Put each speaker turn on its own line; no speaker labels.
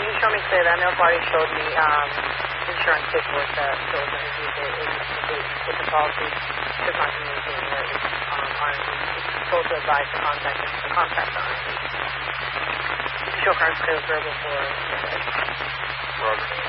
you show me clearly? I know I've already showed me insurance paperwork that shows that with the policy does not communicate with R&D. It's told to advise the contractor R&D. Show current clear verbal for Robert.